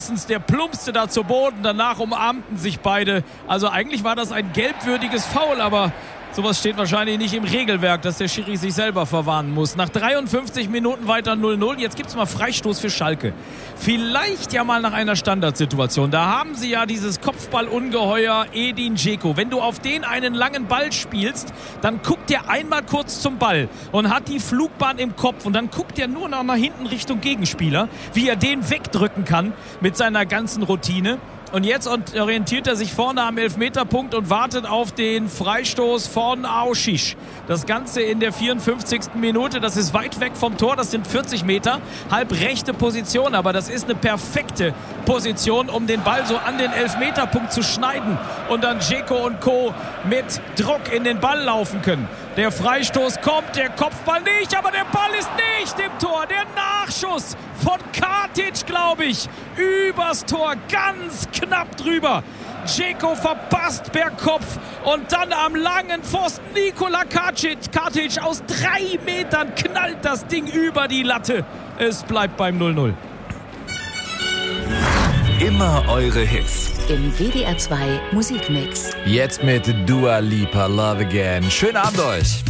Der plumpste da zu Boden, danach umarmten sich beide. Also eigentlich war das ein gelbwürdiges Foul, aber sowas steht wahrscheinlich nicht im Regelwerk, dass der Schiri sich selber verwarnen muss. Nach 53 Minuten weiter 0-0. Jetzt gibt's mal Freistoß für Schalke. Vielleicht ja mal nach einer Standardsituation. Da haben sie ja dieses Kopfballungeheuer Edin Dzeko. Wenn du auf den einen langen Ball spielst, dann guckt der einmal kurz zum Ball und hat die Flugbahn im Kopf. Und dann guckt er nur noch nach hinten Richtung Gegenspieler, wie er den wegdrücken kann mit seiner ganzen Routine. Und jetzt orientiert er sich vorne am Elfmeterpunkt und wartet auf den Freistoß von Aušić. Das Ganze in der 54. Minute. Das ist weit weg vom Tor. Das sind 40 Meter. Halb rechte Position. Aber das ist eine perfekte Position, um den Ball so an den Elfmeterpunkt zu schneiden. Und dann Dzeko und Co. mit Druck in den Ball laufen können. Der Freistoß kommt, der Kopfball nicht, aber der Ball ist nicht im Tor. Der Nachschuss von Katic, glaube ich, übers Tor, ganz knapp drüber. Dzeko verpasst per Kopf und dann am langen Pfosten Nikola Katic aus 3 Metern knallt das Ding über die Latte. Es bleibt beim 0-0. Immer eure Hits. Im WDR 2 Musikmix. Jetzt mit Dua Lipa, Love Again. Schönen Abend euch.